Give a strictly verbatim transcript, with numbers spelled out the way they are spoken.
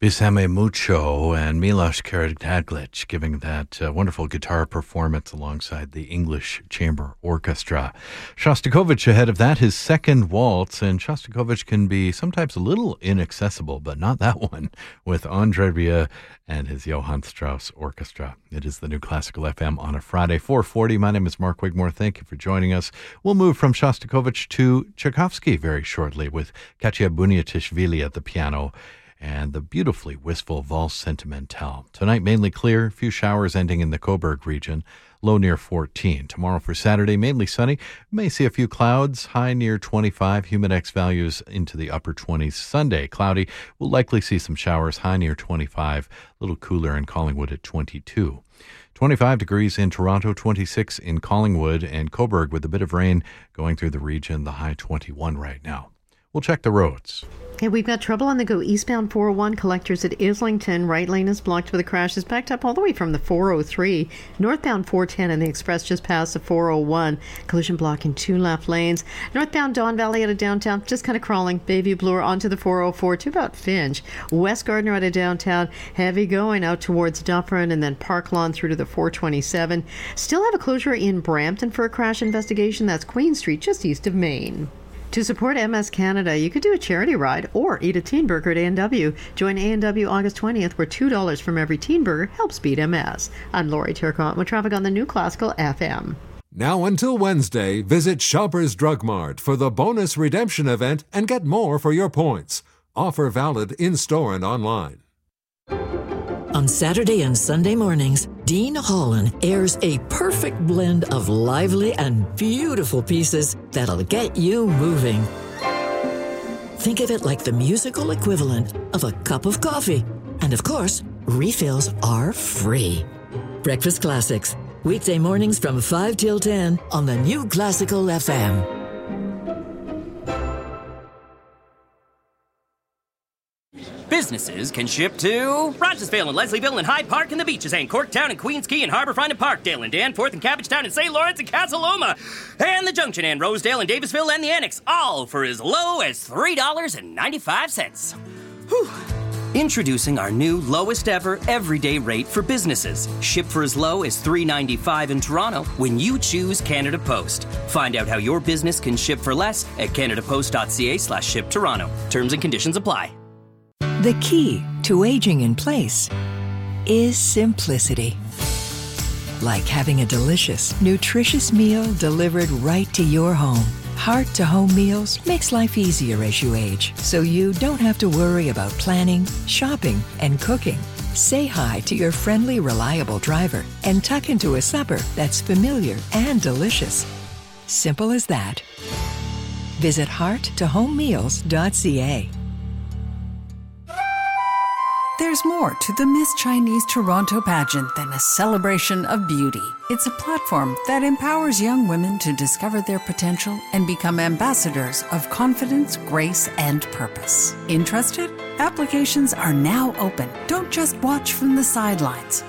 Bisame Mucho and Miloš Karadzic giving that uh, wonderful guitar performance alongside the English Chamber Orchestra. Shostakovich ahead of that, his second waltz, and Shostakovich can be sometimes a little inaccessible, but not that one, with Andre Rieu and his Johann Strauss Orchestra. It is the New Classical F M on a Friday, four forty. My name is Mark Wigmore. Thank you for joining us. We'll move from Shostakovich to Tchaikovsky very shortly with Katya Buniatishvili at the piano and the beautifully wistful Valse Sentimentale. Tonight, mainly clear, a few showers ending in the Coburg region, low near fourteen. Tomorrow for Saturday, mainly sunny. May see a few clouds, high near twenty-five. Humidex values into the upper twenties. Sunday, cloudy. We'll likely see some showers, high near twenty-five. A little cooler in Collingwood at twenty-two. twenty-five degrees in Toronto, twenty-six in Collingwood, and Coburg with a bit of rain going through the region, the high twenty-one right now. We'll check the roads. Okay, we've got trouble on the go eastbound four oh one collectors at Islington. Right lane is blocked with a crash. Is backed up all the way from the four oh three. Northbound four ten and the express just past the four oh one. Collision block in two left lanes. Northbound Don Valley out of downtown, just kind of crawling. Bayview Bloor onto the four oh four to about Finch. West Gardner out of downtown, heavy going out towards Dufferin and then Park Lawn through to the four twenty-seven. Still have a closure in Brampton for a crash investigation. That's Queen Street, just east of Maine. To support M S Canada, you could do a charity ride or eat a teen burger at A and W. Join A and W August twentieth, where two dollars from every teen burger helps beat M S. I'm Lori Turcotte with traffic on the New Classical F M. Now until Wednesday, visit Shoppers Drug Mart for the bonus redemption event and get more for your points. Offer valid in-store and online. On Saturday and Sunday mornings, Dean Holland airs a perfect blend of lively and beautiful pieces that'll get you moving. Think of it like the musical equivalent of a cup of coffee. And of course, refills are free. Breakfast Classics, weekday mornings from five till ten on the New Classical F M. Businesses can ship to Rochesville and Leslieville and Hyde Park and the Beaches and Corktown and Queens Quay and Harbourfront and Parkdale and Danforth and Cabbagetown and Saint Lawrence and Casa Loma and the Junction and Rosedale and Davisville and the Annex, all for as low as three dollars and ninety-five cents. Whew. Introducing our new lowest ever everyday rate for businesses. Ship for as low as three dollars and ninety-five cents in Toronto when you choose Canada Post. Find out how your business can ship for less at canadapost.ca slash ship Toronto. Terms and conditions apply. The key to aging in place is simplicity. Like having a delicious, nutritious meal delivered right to your home. Heart-to-home meals makes life easier as you age, so you don't have to worry about planning, shopping, and cooking. Say hi to your friendly, reliable driver and tuck into a supper that's familiar and delicious. Simple as that. Visit heart to home meals dot c a. There's more to the Miss Chinese Toronto pageant than a celebration of beauty. It's a platform that empowers young women to discover their potential and become ambassadors of confidence, grace, and purpose. Interested? Applications are now open. Don't just watch from the sidelines.